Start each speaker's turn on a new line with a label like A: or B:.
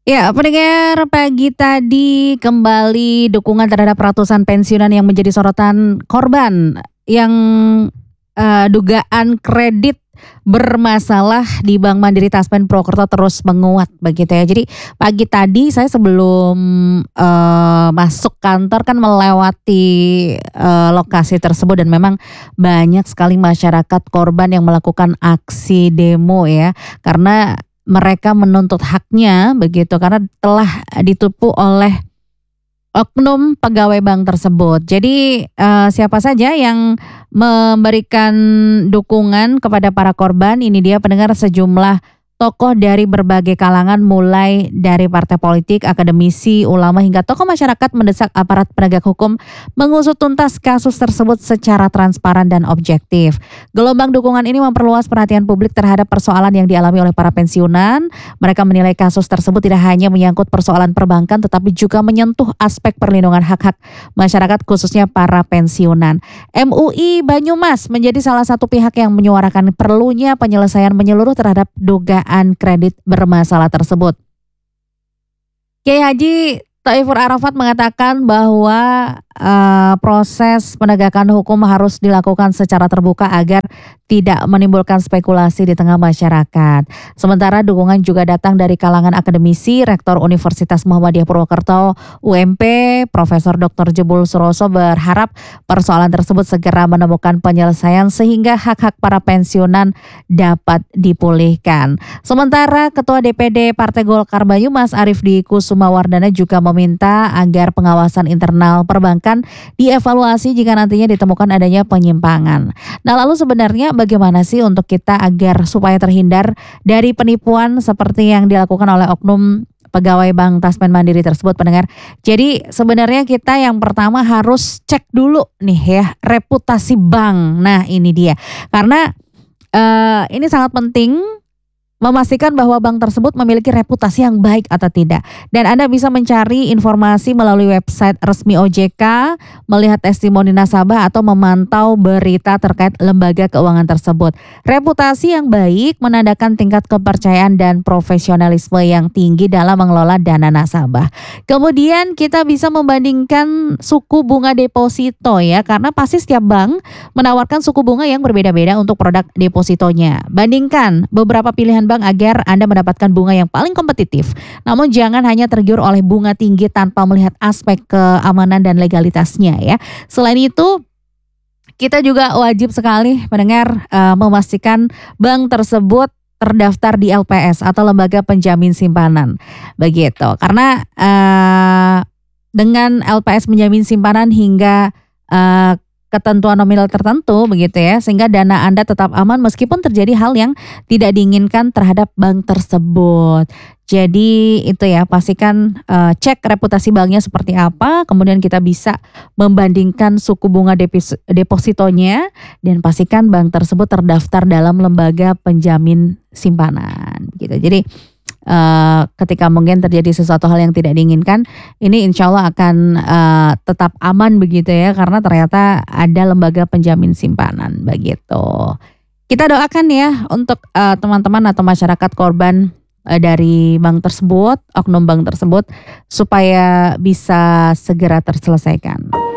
A: Ya, pendengar pagi tadi kembali dukungan terhadap ratusan pensiunan yang menjadi sorotan korban yang dugaan kredit bermasalah di Bank Mandiri Taspen Purwokerto terus menguat begitu ya. Jadi pagi tadi saya sebelum masuk kantor kan melewati lokasi tersebut dan memang banyak sekali masyarakat korban yang melakukan aksi demo ya. Karena mereka menuntut haknya begitu karena telah ditipu oleh oknum pegawai bank tersebut. Jadi siapa saja yang memberikan dukungan kepada para korban, ini dia pendengar sejumlah tokoh dari berbagai kalangan mulai dari partai politik, akademisi, ulama hingga tokoh masyarakat mendesak aparat penegak hukum mengusut tuntas kasus tersebut secara transparan dan objektif. Gelombang dukungan ini memperluas perhatian publik terhadap persoalan yang dialami oleh para pensiunan. Mereka menilai kasus tersebut tidak hanya menyangkut persoalan perbankan tetapi juga menyentuh aspek perlindungan hak-hak masyarakat khususnya para pensiunan. MUI Banyumas menjadi salah satu pihak yang menyuarakan perlunya penyelesaian menyeluruh terhadap dugaan kredit bermasalah tersebut. Kiai Haji Thaifur Arafat mengatakan bahwa proses penegakan hukum harus dilakukan secara terbuka agar tidak menimbulkan spekulasi di tengah masyarakat. Sementara dukungan juga datang dari kalangan akademisi, Rektor Universitas Muhammadiyah Purwokerto UMP, Profesor Dr. Jebul Suroso berharap persoalan tersebut segera menemukan penyelesaian sehingga hak-hak para pensiunan dapat dipulihkan. Sementara Ketua DPD Partai Golkar Banyumas Arifdi Kusumawardana juga meminta agar pengawasan internal perbankan dievaluasi jika nantinya ditemukan adanya penyimpangan. Nah, lalu sebenarnya bagaimana sih untuk kita agar supaya terhindar dari penipuan seperti yang dilakukan oleh oknum pegawai Bank Taspen Mandiri tersebut, pendengar? Jadi sebenarnya kita yang pertama harus cek dulu nih ya reputasi bank. Nah, ini dia. Karena ini sangat penting memastikan bahwa bank tersebut memiliki reputasi yang baik atau tidak. Dan Anda bisa mencari informasi melalui website resmi OJK, melihat testimoni nasabah atau memantau berita terkait lembaga keuangan tersebut. Reputasi yang baik menandakan tingkat kepercayaan dan profesionalisme yang tinggi dalam mengelola dana nasabah. Kemudian kita bisa membandingkan suku bunga deposito ya, karena pasti setiap bank menawarkan suku bunga yang berbeda-beda untuk produk depositonya. Bandingkan beberapa pilihan bank agar Anda mendapatkan bunga yang paling kompetitif. Namun jangan hanya tergiur oleh bunga tinggi tanpa melihat aspek keamanan dan legalitasnya ya. Selain itu, kita juga wajib sekali mendengar memastikan bank tersebut terdaftar di LPS atau Lembaga Penjamin Simpanan. Begitu. Karena dengan LPS menjamin simpanan hingga ketentuan nominal tertentu begitu ya, sehingga dana Anda tetap aman meskipun terjadi hal yang tidak diinginkan terhadap bank tersebut. Jadi itu ya, pastikan cek reputasi banknya seperti apa, kemudian kita bisa membandingkan suku bunga depositonya dan pastikan bank tersebut terdaftar dalam lembaga penjamin simpanan gitu. Jadi ketika mungkin terjadi sesuatu hal yang tidak diinginkan, ini insya Allah akan tetap aman begitu ya, karena ternyata ada lembaga penjamin simpanan begitu. Kita doakan ya untuk teman-teman atau masyarakat korban dari bank tersebut, oknum bank tersebut, supaya bisa segera terselesaikan.